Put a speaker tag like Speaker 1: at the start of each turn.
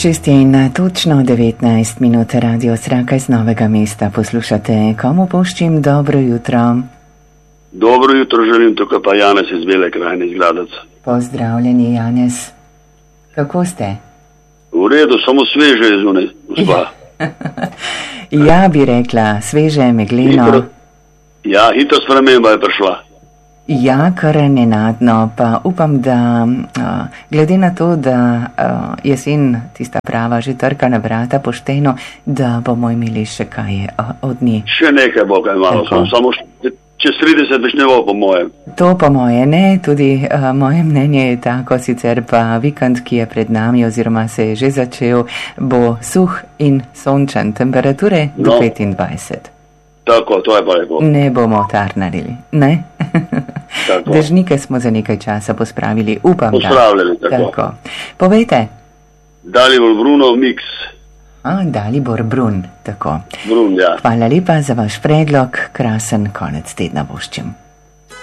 Speaker 1: 6 je in točno 19 minut Radio Sraka iz Novega mesta poslušate. Komu puščim dobro jutro?
Speaker 2: Dobro jutro želim, tukaj pa Janez iz Bele krajine iz Gradaca.
Speaker 1: Pozdravljeni, Janez. Kako ste?
Speaker 2: V redu, samo sveže je zunaj, gospa.
Speaker 1: Ja, bi rekla, sveže, megleno.
Speaker 2: Hitro sprememba je prišla.
Speaker 1: Ja, kar nenadno, pa upam, da glede na to, da jesen tista prava že trka na vrata pošteno, da bomo imeli še kaj od nje.
Speaker 2: Še nekaj bo, kaj malo, samo čez 30 več ne bo, po mojem.
Speaker 1: To po moje ne, tudi moje mnenje je tako, sicer pa vikend, ki je pred nami oziroma se je že začel, bo suh in sončen, temperature do 25.
Speaker 2: Tako, to je pa lepo.
Speaker 1: Ne bomo tarnarili, ne? Dežnike smo za nekaj časa pospravili, upam,
Speaker 2: pospravljali, da.
Speaker 1: Tako. Povejte.
Speaker 2: Dalibor Brunov Mix.
Speaker 1: Dalibor Brun, tako.
Speaker 2: Brun, ja.
Speaker 1: Hvala lepa za vaš predlog, krasen konec tedna voščim.